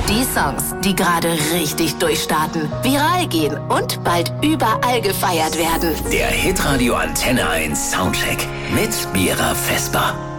Die Songs, die gerade richtig durchstarten, viral gehen und bald überall gefeiert werden. Der Hitradio Antenne 1 Soundcheck mit Mira Vesper.